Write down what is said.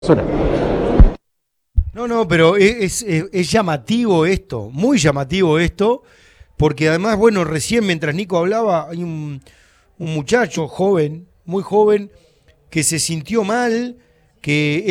Basura. No, pero es llamativo esto, muy llamativo esto, porque además, bueno, recién mientras Nico hablaba, hay un muchacho joven, muy joven, que se sintió mal, que